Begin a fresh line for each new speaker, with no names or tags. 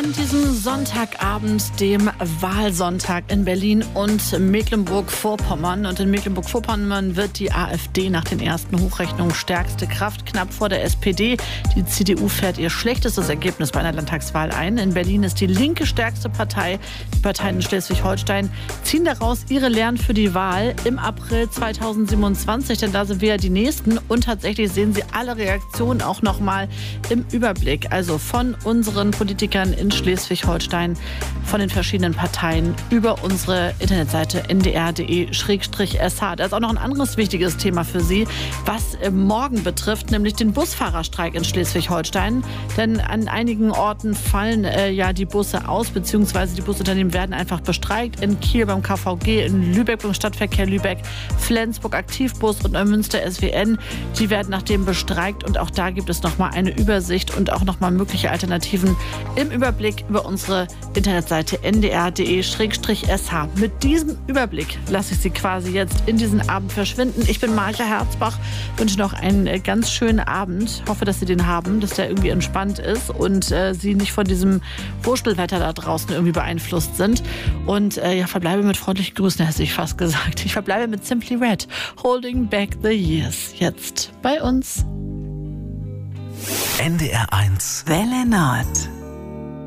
An diesem Sonntagabend, dem Wahlsonntag in Berlin und Mecklenburg-Vorpommern. Und in Mecklenburg-Vorpommern wird die AfD nach den ersten Hochrechnungen stärkste Kraft, knapp vor der SPD. Die CDU fährt ihr schlechtestes Ergebnis bei einer Landtagswahl ein. In Berlin ist die Linke stärkste Partei. Die Parteien in Schleswig-Holstein ziehen daraus ihre Lehren für die Wahl im April 2027, denn da sind wir ja die Nächsten. Und tatsächlich sehen Sie alle Reaktionen auch noch mal im Überblick. Also von unseren Politikern in Schleswig-Holstein, von den verschiedenen Parteien über unsere Internetseite ndr.de/sh. Da ist auch noch ein anderes wichtiges Thema für Sie, was morgen betrifft, nämlich den Busfahrerstreik in Schleswig-Holstein. Denn an einigen Orten fallen ja die Busse aus, beziehungsweise die Busunternehmen werden einfach bestreikt. In Kiel beim KVG, in Lübeck beim Stadtverkehr Lübeck, Flensburg Aktivbus und Neumünster SWN. Die werden nachdem bestreikt und auch da gibt es nochmal eine Übersicht und auch nochmal mögliche Alternativen im Überblick über unsere Internetseite ndr.de/sh. Mit diesem Überblick lasse ich Sie quasi jetzt in diesen Abend verschwinden. Ich bin Marja Herzbach, wünsche noch einen ganz schönen Abend. Hoffe, dass Sie den haben, dass der irgendwie entspannt ist und Sie nicht von diesem Wurstelwetter da draußen irgendwie beeinflusst sind. Und verbleibe mit freundlichen Grüßen, hätte ich fast gesagt. Ich verbleibe mit Simply Red, Holding Back the Years. Jetzt bei uns.
NDR 1
Welle Nord.